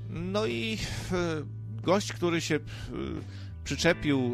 No i gość, który się przyczepił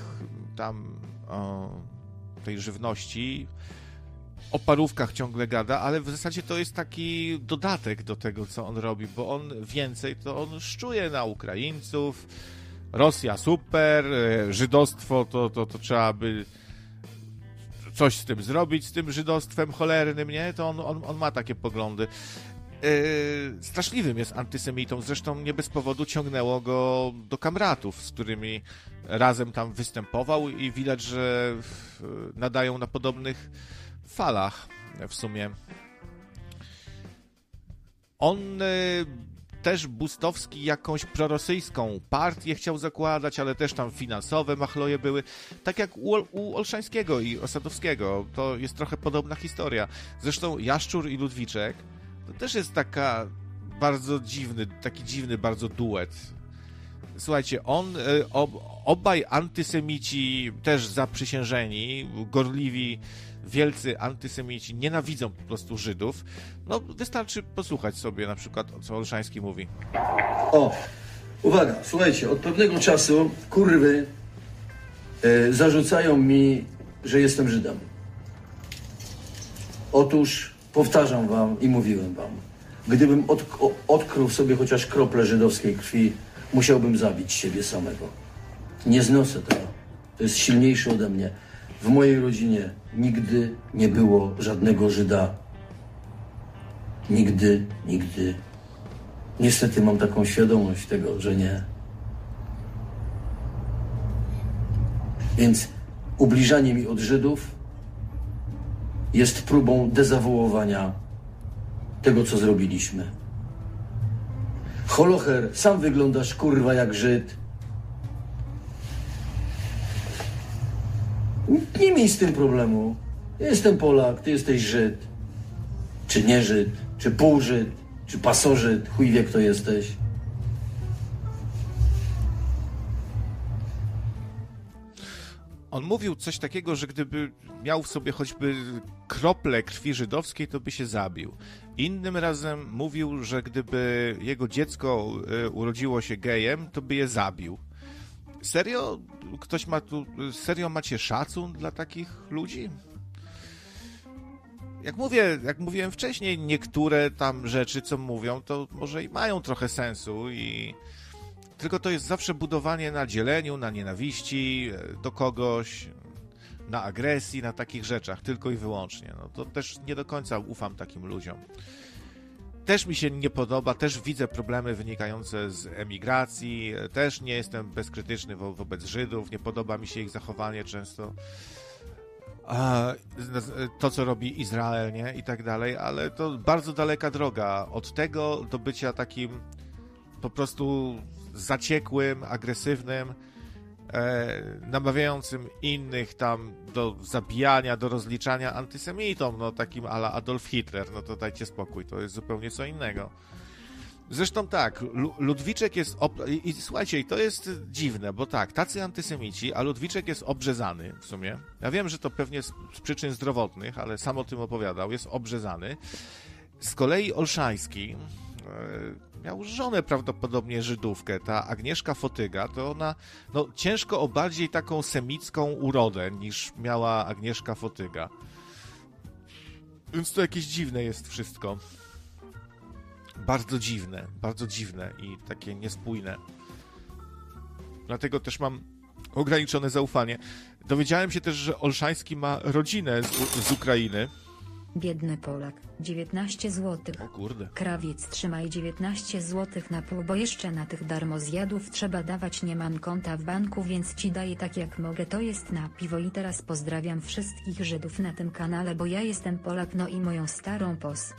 tej żywności, o parówkach ciągle gada, ale w zasadzie to jest taki dodatek do tego, co on robi, bo on więcej, to on szczuje na Ukraińców, Rosja super, żydostwo to trzeba by coś z tym zrobić, z tym żydostwem cholernym, nie? To on ma takie poglądy. Straszliwym jest antysemitą, zresztą nie bez powodu ciągnęło go do kamratów, z którymi razem tam występował i widać, że nadają na podobnych falach w sumie. On też Bustowski jakąś prorosyjską partię chciał zakładać, ale też tam finansowe machloje były. Tak jak u Olszańskiego i Osadowskiego. To jest trochę podobna historia. Zresztą Jaszczur i Ludwiczek to też jest taki dziwny bardzo duet. Słuchajcie, obaj antysemici, też zaprzysiężeni, gorliwi, wielcy antysemici, nienawidzą po prostu Żydów. No, wystarczy posłuchać sobie na przykład, co Olszański mówi. Uwaga, słuchajcie, od pewnego czasu kurwy zarzucają mi, że jestem Żydem. Otóż powtarzam wam i mówiłem wam, gdybym odkrył w sobie chociaż kroplę żydowskiej krwi, musiałbym zabić siebie samego. Nie znoszę tego. To jest silniejsze ode mnie. W mojej rodzinie nigdy nie było żadnego Żyda. Nigdy. Niestety mam taką świadomość tego, że nie. Więc ubliżanie mi od Żydów jest próbą dezawuowania tego, co zrobiliśmy. Holocher, sam wyglądasz kurwa jak Żyd. Nie miej z tym problemu. Ja jestem Polak, ty jesteś Żyd. Czy nie Żyd, czy półżyd, czy pasożyd, chuj wie kto jesteś. On mówił coś takiego, że gdyby miał w sobie choćby kroplę krwi żydowskiej, to by się zabił. Innym razem mówił, że gdyby jego dziecko urodziło się gejem, to by je zabił. Serio? Serio macie szacun dla takich ludzi? Jak mówiłem wcześniej, niektóre tam rzeczy, co mówią, to może i mają trochę sensu tylko to jest zawsze budowanie na dzieleniu, na nienawiści do kogoś, na agresji, na takich rzeczach, tylko i wyłącznie. No to też nie do końca ufam takim ludziom. Też mi się nie podoba, też widzę problemy wynikające z emigracji, też nie jestem bezkrytyczny wobec Żydów, nie podoba mi się ich zachowanie często, to co robi Izrael, nie? I tak dalej, ale to bardzo daleka droga od tego do bycia takim po prostu zaciekłym, agresywnym, namawiającym innych tam do zabijania, do rozliczania antysemitą, no takim a la Adolf Hitler, no to dajcie spokój, to jest zupełnie co innego. Zresztą tak, Ludwiczek jest... I słuchajcie, to jest dziwne, bo tak, tacy antysemici, a Ludwiczek jest obrzezany w sumie. Ja wiem, że to pewnie z przyczyn zdrowotnych, ale sam o tym opowiadał, jest obrzezany. Z kolei Olszański miał żonę prawdopodobnie Żydówkę, ta Agnieszka Fotyga, to ona ciężko o bardziej taką semicką urodę niż miała Agnieszka Fotyga. Więc to jakieś dziwne jest wszystko. Bardzo dziwne i takie niespójne. Dlatego też mam ograniczone zaufanie. Dowiedziałem się też, że Olszański ma rodzinę z Ukrainy. Biedny Polak, 19 zł. O kurde. Krawiec, trzymaj 19 zł na pół, bo jeszcze na tych darmozjadów trzeba dawać, nie mam konta w banku, więc ci daję tak jak mogę, to jest na piwo. I teraz pozdrawiam wszystkich Żydów na tym kanale, bo ja jestem Polak, no i moją starą POZ.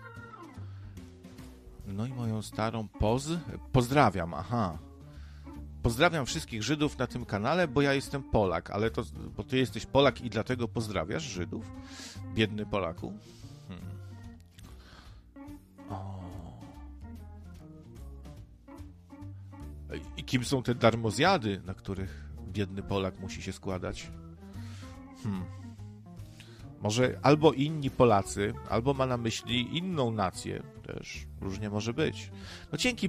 No i moją starą POZ? Pozdrawiam, aha. Pozdrawiam wszystkich Żydów na tym kanale, bo ja jestem Polak, ale to, bo ty jesteś Polak i dlatego pozdrawiasz Żydów? Biedny Polaku. I kim są te darmozjady, na których biedny Polak musi się składać? Może albo inni Polacy, albo ma na myśli inną nację. Też różnie może być. No dzięki